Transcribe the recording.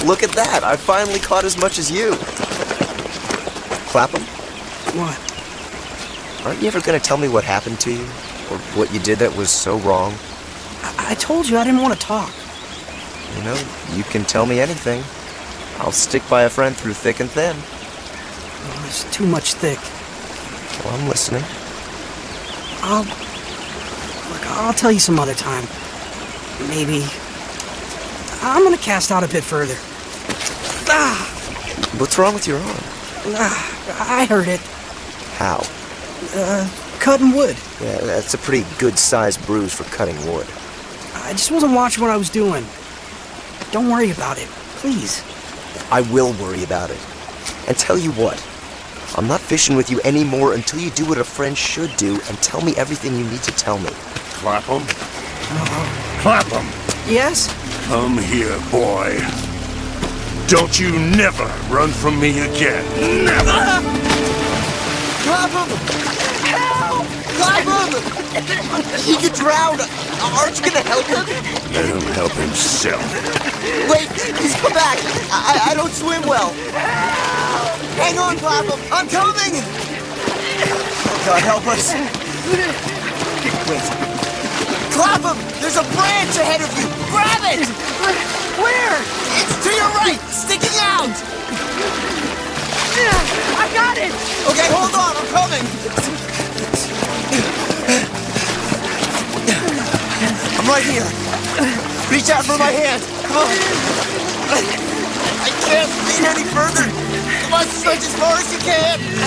Look at that! I finally caught as much as you. Clapham? What? Aren't you ever gonna tell me what happened to you? Or what you did that was so wrong? I told you I didn't want to talk. You know, you can tell me anything. I'll stick by a friend through thick and thin. Oh, there's too much thick. Well, I'm listening. I'll tell you some other time. Maybe. I'm gonna cast out a bit further. What's wrong with your arm? I hurt it. How? Cutting wood. Yeah, that's a pretty good-sized bruise for cutting wood. I just wasn't watching what I was doing. Don't worry about it, please. I will worry about it. And tell you what, I'm not fishing with you anymore until you do what a friend should do and tell me everything you need to tell me. Clapham? Clapham! Yes? Come here, boy. Don't you never run from me again. Never! Clapham! Help! Clapham! He could drown! Aren't you gonna help him? Let him help himself. Wait, he's come back! I don't swim well! Hang on, Clapham! I'm coming! Oh, God, help us! Wait. Clapham! There's a branch ahead of you! Grab it! Where? It's to your right! Sticking out! I got it! Okay, hold on, I'm coming! I'm right here. Reach out for my hand. Come on. I can't lean any further. Come on, stretch as far as you can.